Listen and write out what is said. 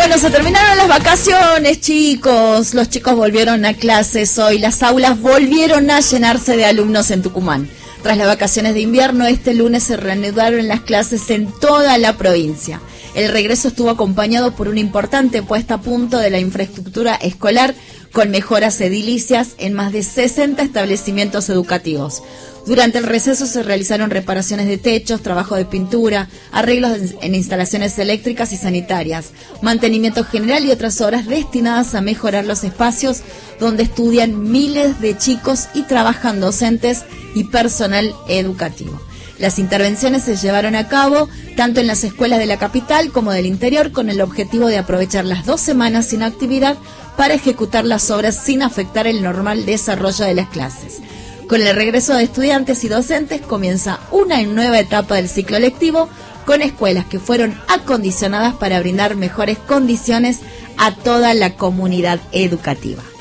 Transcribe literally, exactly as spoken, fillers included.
Bueno, se terminaron las vacaciones, chicos. Los chicos volvieron a clases hoy. Las aulas volvieron a llenarse de alumnos en Tucumán. Tras las vacaciones de invierno, este lunes se reanudaron las clases en toda la provincia. El regreso estuvo acompañado por una importante puesta a punto de la infraestructura escolar, con mejoras edilicias en más de sesenta establecimientos educativos. Durante el receso se realizaron reparaciones de techos, trabajo de pintura, arreglos en instalaciones eléctricas y sanitarias, mantenimiento general y otras obras destinadas a mejorar los espacios donde estudian miles de chicos y trabajan docentes y personal educativo. Las intervenciones se llevaron a cabo tanto en las escuelas de la capital como del interior, con el objetivo de aprovechar las dos semanas sin actividad para ejecutar las obras sin afectar el normal desarrollo de las clases. Con el regreso de estudiantes y docentes comienza una nueva etapa del ciclo lectivo, con escuelas que fueron acondicionadas para brindar mejores condiciones a toda la comunidad educativa.